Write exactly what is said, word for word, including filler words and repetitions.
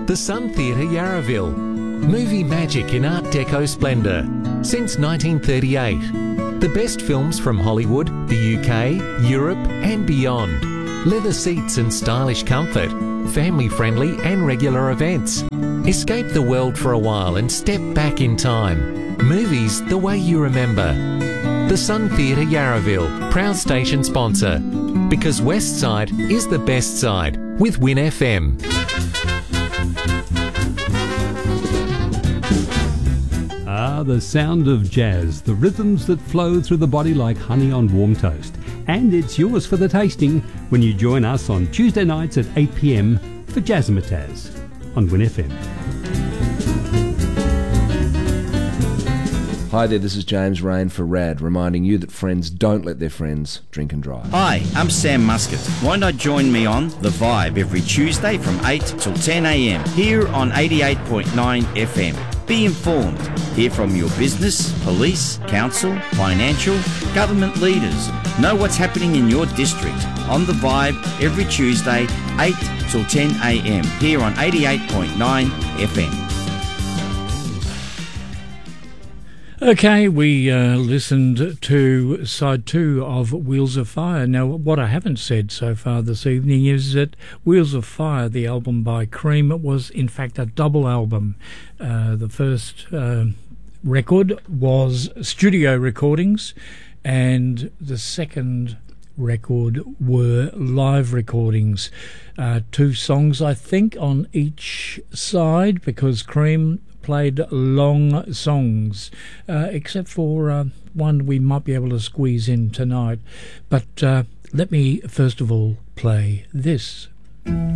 The Sun Theatre Yarraville. Movie magic in Art Deco splendour. Since nineteen thirty-eight. The best films from Hollywood, the U K, Europe and beyond. Leather seats and stylish comfort. Family-friendly and regular events. Escape the world for a while and step back in time. Movies the way you remember. The Sun Theatre Yarraville, proud station sponsor. Because West Side is the best side with Win F M. Ah, the sound of jazz, the rhythms that flow through the body like honey on warm toast. And it's yours for the tasting when you join us on Tuesday nights at eight p m for Jazzmatazz on Win F M. Hi there, this is James Rain for RAD, reminding you that friends don't let their friends drink and drive. Hi, I'm Sam Muscat. Why not join me on The Vibe every Tuesday from eight till ten a m here on eighty-eight point nine F M. Be informed. Hear from your business, police, council, financial, government leaders. Know what's happening in your district. On The Vibe every Tuesday, eight till ten a m here on eighty-eight point nine F M. Okay, we uh, listened to side two of Wheels of Fire. Now, what I haven't said so far this evening is that Wheels of Fire, the album by Cream, was in fact a double album. Uh, the first uh, record was studio recordings, and the second record were live recordings. Uh, two songs, I think, on each side, because Cream played long songs, uh, except for uh, one we might be able to squeeze in tonight. But uh, let me first of all play this.